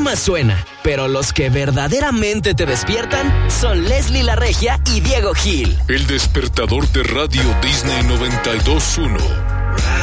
alarma suena, pero los que verdaderamente te despiertan son Leslie La Regia y Diego Gil. El despertador de Radio Disney 92.1.